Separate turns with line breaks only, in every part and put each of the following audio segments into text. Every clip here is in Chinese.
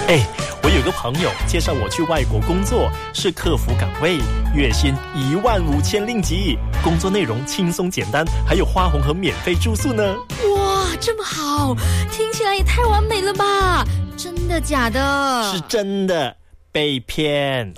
我有个朋友介绍我去外国工作，是客服岗位，月薪15000令吉，工作内容轻松简单，还有花红和免费住宿呢。
哇，这么好，听起来也太完美了吧？真的假的？
是真的，被骗。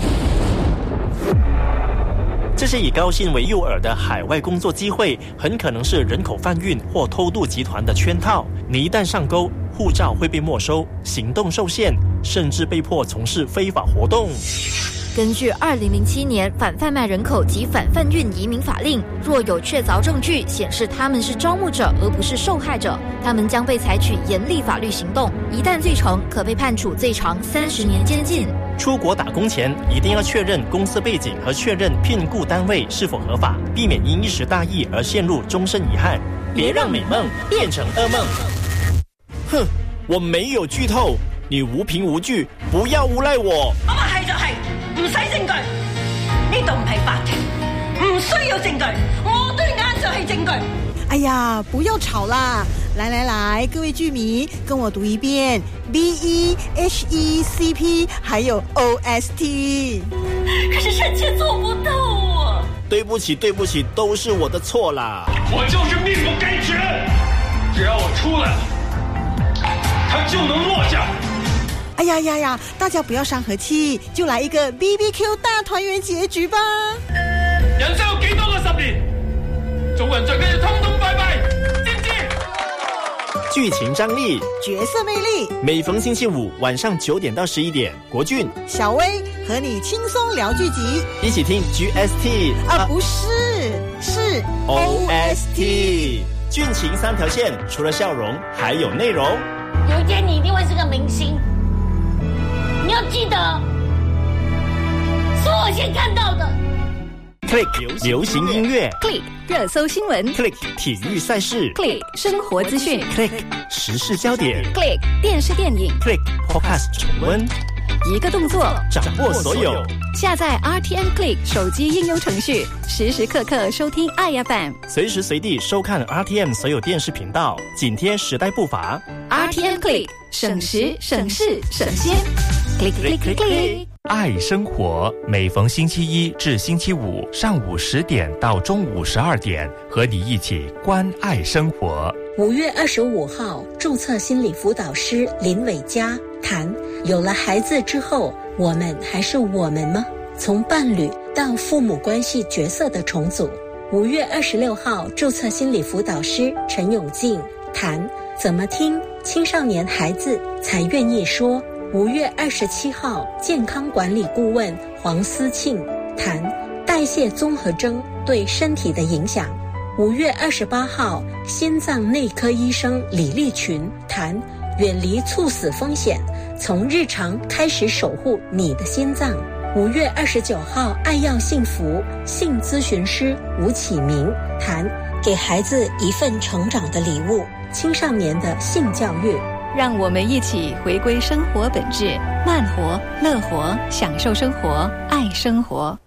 这些以高薪为诱饵的海外工作机会，很可能是人口贩运或偷渡集团的圈套。你一旦上钩，护照会被没收，行动受限，甚至被迫从事非法活动。
根据2007年反贩卖人口及反贩运移民法令，若有确凿证据显示他们是招募者而不是受害者，他们将被采取严厉法律行动，一旦罪成，可被判处最长30年监禁。
出国打工前，一定要确认公司背景和确认聘雇单位是否合法，避免因一时大意而陷入终身遗憾。别让美梦变成噩梦。哼，我没有劇透，你無憑無據，不要誣賴我。
我話係就係，唔使證據，呢度唔係法庭，唔需要證據，我對眼就係證據。
哎呀，不要吵啦！来，各位剧迷，跟我读一遍 BEHECP 还有 OST。
可是臣妾做不到啊！
对不起，都是我的错啦！
我就是命不该绝，只要我出来了，他就能落下。
哎呀，大家不要伤和气，就来一个 BBQ 大团圆结局吧！
人生有幾多個10年？做人最緊要通通拜拜，知唔知？
劇情張力，
角色魅力，
每逢星期五晚上9點到11點，國俊、
小薇和你輕鬆聊劇集，
一起聽 GST
不是，是
OST。劇情3條線，除了笑容，還有內容。
有一天你一定會是個明星，你要記得，是我先看到的。
Click 流行音樂
Click 熱搜新聞
Click 體育賽事
Click 生活資訊
Click 時事焦點
Click 電視電影
Click Podcast 重溫，
一個動作
掌握所有。
下載 RTM Click 手機應用程序，時時刻刻收聽愛 FM，
隨時隨地收看 RTM 所有電視頻道，緊貼時代步伐。
RTM Click 省時省事省先 Click。
愛生活，每逢星期一至星期五上午10點到中午12點，和你一起關愛生活。
5月25號，註冊心理輔導師林偉嘉談：有了孩子之後，我們還是我們嗎？從伴侶到父母關係角色的重組。5月26號，註冊心理輔導師陳永靜談：怎麼聽青少年孩子才願意說。5月27號，健康管理顧問黃思慶談代謝綜合徵對身體的影響。5月28號，心臟內科醫生李立群談遠離猝死風險，從日常開始守護你的心臟。5月29號，愛要幸福性諮詢師吳啟明談給孩子一份成長的禮物，青少年的性教育。
讓我們一起回歸生活本質，慢活、樂活，享受生活，愛生活。